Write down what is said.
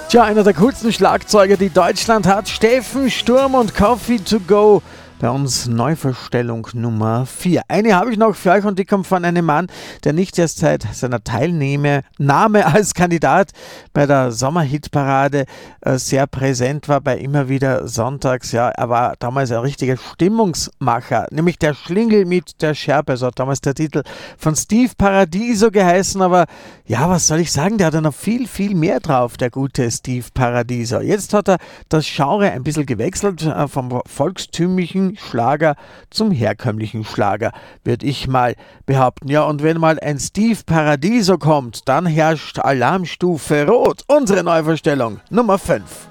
Tja, einer der coolsten Schlagzeuger, die Deutschland hat, Steffen Sturm und Coffee to go. Bei uns Neuverstellung Nummer 4. Eine habe ich noch für euch und die kommt von einem Mann, der nicht erst seit seiner Teilnahme als Kandidat bei der Sommerhitparade sehr präsent war, bei immer wieder sonntags. Ja, er war damals ein richtiger Stimmungsmacher, nämlich der Schlingel mit der Schärpe, so hat damals der Titel von Steve Paradiso geheißen. Aber ja, was soll ich sagen, der hat ja noch viel, viel mehr drauf, der gute Steve Paradiso. Jetzt hat er das Genre ein bisschen gewechselt, vom volkstümlichen Schlager zum herkömmlichen Schlager, würde ich mal behaupten. Ja, und wenn mal ein Steve Paradiso kommt, dann herrscht Alarmstufe Rot. Unsere Neuverstellung Nummer 5.